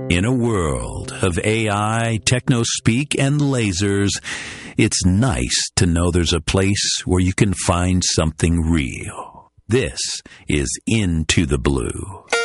In a world of AI, techno-speak, and lasers, it's nice to know there's a place where you can find something real. This is Into the Blue.